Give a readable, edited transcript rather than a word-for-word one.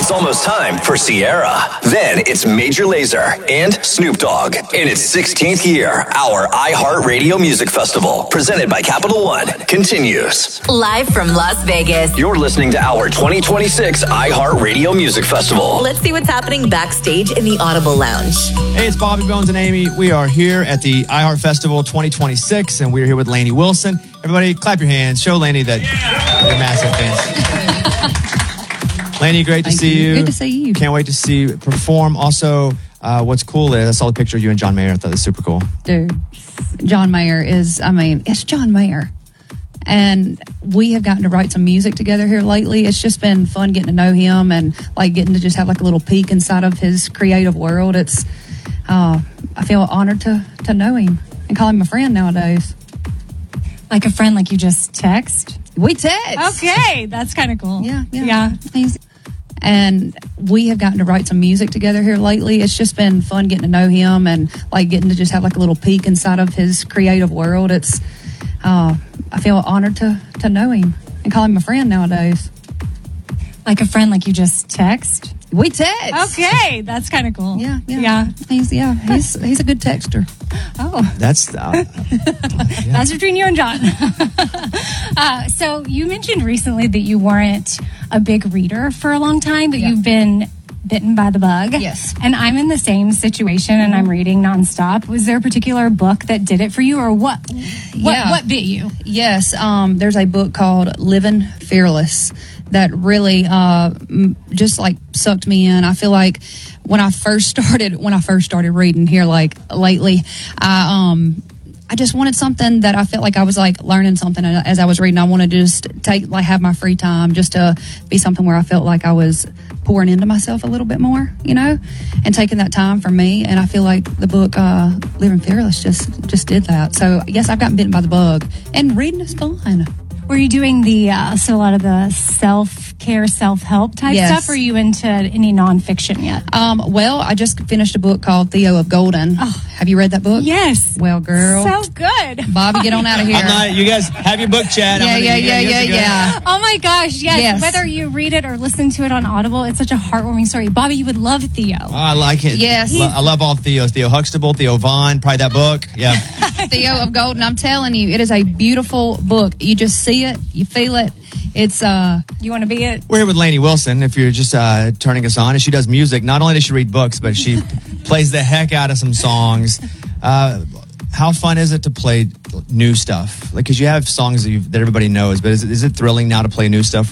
It's almost time for Sierra. Then it's Major Lazer and Snoop Dogg in its 16th year. Our iHeartRadio Music Festival, presented by Capital One, continues. Live from Las Vegas. You're listening to our 2026 iHeartRadio Music Festival. Let's see what's happening backstage in the Audible Lounge. Hey, it's Bobby Bones and Amy. We are here at the iHeart Festival 2026, and we're here with Lainey Wilson. Everybody, clap your hands. Show Lainey that you're massive fans. Lainey, great to see you. Good to see you. Can't wait to see you perform. Also, what's cool is I saw the picture of you and John Mayer. I thought it was super cool. Dude, John Mayer it's John Mayer. And we have gotten to write some music together here lately. It's just been fun getting to know him and like getting to just have like a little peek inside of his creative world. It's, I feel honored to know him and call him a friend nowadays. Like a friend, like you just text? We text. Okay, that's kind of cool. Yeah. And we have gotten to write some music together here lately. It's just been fun getting to know him and like getting to just have like a little peek inside of his creative world. It's, I feel honored to know him and call him a friend nowadays. Like a friend, like you just text? We text. Okay, that's kind of cool. Yeah. He's a good texter. Oh, That's that's between you and John. So you mentioned recently that you weren't a big reader for a long time, but you've been bitten by the bug. Yes. And I'm in the same situation, and I'm reading nonstop. Was there a particular book that did it for you, or what bit you? Yes. There's a book called Living Fearless that really just like sucked me in. I feel like when I first started reading here, like lately, I just wanted something that I felt like I was like learning something as I was reading. I wanted to just have my free time just to be something where I felt like I was pouring into myself a little bit more, and taking that time for me. And I feel like the book Living Fearless just did that. So yes, I've gotten bitten by the bug, and reading is fun. Were you doing so a lot of the self-care, self-help type stuff? Or are you into any nonfiction yet? Well, I just finished a book called Theo of Golden. Oh. Have you read that book? Yes. Well, girl. So good. Bobby, get on out of here. you guys have your book chat. Yeah. Oh my gosh, yes. Whether you read it or listen to it on Audible, it's such a heartwarming story. Bobby, you would love Theo. Oh, I like it. Yes. I love all Theos. Theo Huxtable, Theo Vaughn, probably that book. Yeah. Theo of Golden. I'm telling you, it is a beautiful book. You just see it, you feel it. It's you want to be it? We're here with Lainey Wilson. If you're just turning us on, and she does music. Not only does she read books, but she plays the heck out of some songs. How fun is it to play new stuff? Like, because you have songs that everybody knows, but is it thrilling now to play new stuff?